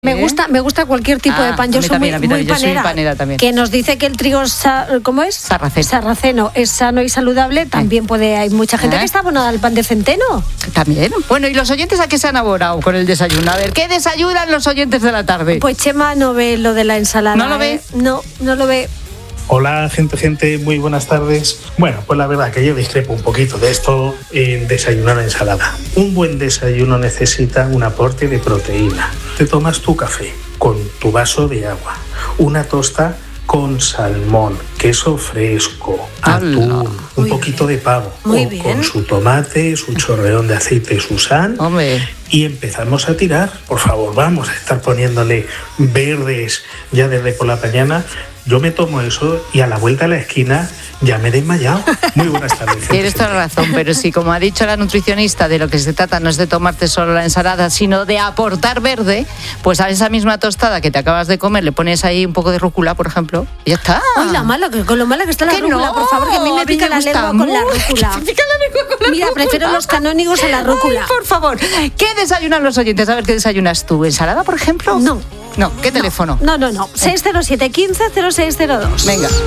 Me gusta cualquier tipo de pan. Yo soy muy panera. Yo soy panera también. Que nos dice que el trigo, ¿cómo es? Sarraceno es sano y saludable. También hay mucha gente que está abonada al pan de centeno. También. Bueno, ¿y los oyentes a qué se han abonado con el desayuno? A ver, ¿qué desayunan los oyentes de la tarde? Pues Chema no ve lo de la ensalada. ¿No lo ve? No lo ve. Hola, gente, muy buenas tardes. Bueno, pues la verdad que yo discrepo un poquito de esto en desayunar ensalada. Un buen desayuno necesita un aporte de proteína. Te tomas tu café con tu vaso de agua, una tosta con salmón, queso fresco, atún, un poquito de pavo, con su tomate, su chorreón de aceite, su sal. Y empezamos a tirar. Por favor, vamos a estar poniéndole verdes ya desde por la mañana. Yo me tomo eso y a la vuelta a la esquina ya me he desmayado. Muy buenas tardes. Tienes toda la razón, pero sí, como ha dicho la nutricionista, de lo que se trata no es de tomarte solo la ensalada, sino de aportar verde, pues a esa misma tostada que te acabas de comer le pones ahí un poco de rúcula, por ejemplo, y ya está. Ay, con lo mala que está la rúcula, por favor, que a mí me pica la lengua con la rúcula. Mira, prefiero los canónigos a la rúcula. Ay, por favor, ¿qué desayunan los oyentes? A ver, ¿qué desayunas tú? ¿Ensalada, por ejemplo? No. ¿Qué teléfono? No. 607 15 0602. Venga.